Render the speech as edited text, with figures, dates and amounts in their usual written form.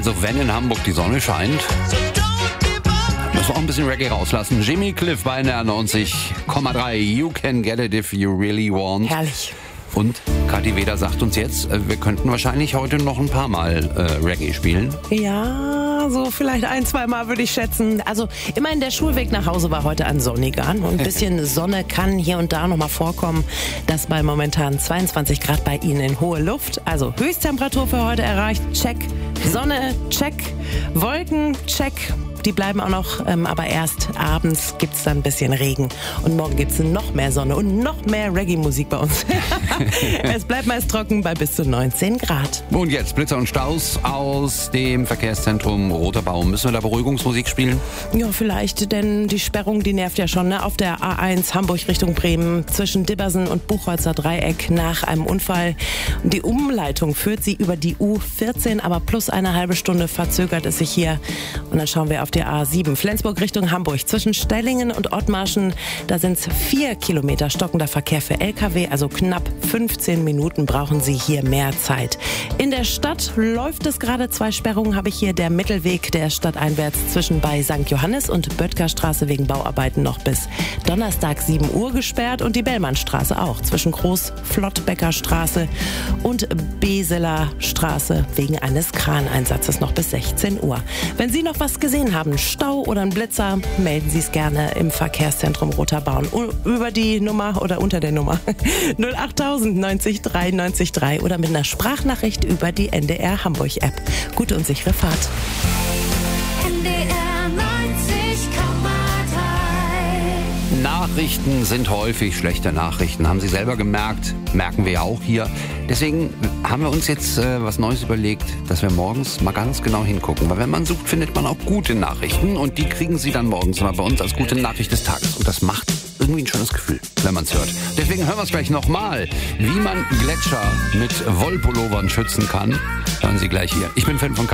Also wenn in Hamburg die Sonne scheint, müssen wir auch ein bisschen Reggae rauslassen. Jimmy Cliff bei NDR 90,3. You can get it if you really want. Herrlich. Und Kathi Weder sagt uns jetzt, wir könnten wahrscheinlich heute noch ein paar Mal Reggae spielen. Ja, so vielleicht 1-2 Mal würde ich schätzen. Also immerhin der Schulweg nach Hause war heute ein sonniger. Und ein bisschen Sonne kann hier und da nochmal vorkommen. Das bei momentan 22 Grad bei Ihnen in hohe Luft. Also Höchsttemperatur für heute erreicht. Check. Sonne, check. Wolken, check. Die bleiben auch noch, aber erst abends gibt's dann ein bisschen Regen. Und morgen gibt's noch mehr Sonne und noch mehr Reggae-Musik bei uns. Es bleibt meist trocken bei bis zu 19 Grad. Und jetzt Blitzer und Staus aus dem Verkehrszentrum Roter Baum. Müssen wir da Beruhigungsmusik spielen? Ja, vielleicht, denn die Sperrung, die nervt ja schon, ne? Auf der A1 Hamburg Richtung Bremen zwischen Dibbersen und Buchholzer Dreieck nach einem Unfall. Die Umleitung führt sie über die U14, aber plus eine halbe Stunde verzögert es sich hier. Und dann schauen wir auf der A7 Flensburg Richtung Hamburg zwischen Stellingen und Ottmarschen. Da sind es 4 Kilometer stockender Verkehr für LKW, also knapp 15 Minuten brauchen Sie hier mehr Zeit. In der Stadt läuft es gerade 2 Sperrungen, habe ich hier der Mittelweg der Stadt einwärts zwischen bei St. Johannes und Böttgerstraße wegen Bauarbeiten noch bis Donnerstag 7 Uhr gesperrt und die Bellmannstraße auch zwischen Groß-Flottbecker-Straße und Beseler Straße wegen eines Kraneinsatzes noch bis 16 Uhr. Wenn Sie noch was gesehen haben, Stau oder einen Blitzer, melden Sie es gerne im Verkehrszentrum Roter Baum über die Nummer oder unter der Nummer 08000 90 3 90 3 oder mit einer Sprachnachricht über die NDR Hamburg App. Gute und sichere Fahrt. NDR 90,3. Nachrichten sind häufig schlechte Nachrichten. Haben Sie selber gemerkt, merken wir ja auch hier. Deswegen haben wir uns jetzt was Neues überlegt, dass wir morgens mal ganz genau hingucken. Weil wenn man sucht, findet man auch gute Nachrichten. Und die kriegen Sie dann morgens mal bei uns als gute Nachricht des Tages. Und das macht irgendwie ein schönes Gefühl, wenn man es hört. Deswegen hören wir es gleich nochmal. Wie man Gletscher mit Wollpullovern schützen kann, hören Sie gleich hier. Ich bin Fan von